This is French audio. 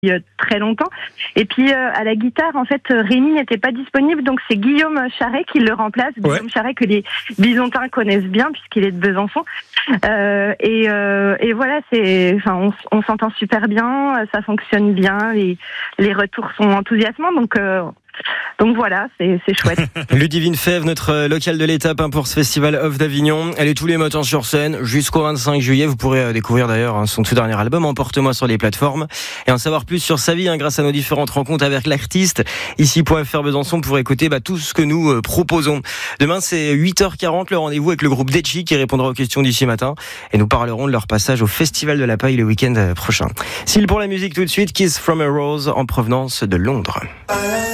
très longtemps. Et puis à la guitare, en fait, Rémi n'était pas disponible, donc c'est Guillaume Charret qui le remplace. Ouais. Guillaume Charret que les Bisontins connaissent bien puisqu'il est de Besançon. Et voilà, on s'entend super bien, ça fonctionne bien, les retours sont enthousiasmants, donc voilà, c'est chouette. Ludivine Fèvre, notre locale de l'étape pour ce Festival Off d'Avignon. Elle est tous les matins sur scène jusqu'au 25 juillet. Vous pourrez découvrir d'ailleurs son tout dernier album, Emporte-moi, sur les plateformes. Et en savoir plus sur sa vie grâce à nos différentes rencontres avec l'artiste. Ici.fr Besançon pour écouter tout ce que nous proposons. Demain, c'est 8h40, le rendez-vous avec le groupe Detchi qui répondra aux questions d'ici matin. Et nous parlerons de leur passage au Festival de la Paille le week-end prochain. S'il pour la musique tout de suite, Kiss from a Rose en provenance de Londres.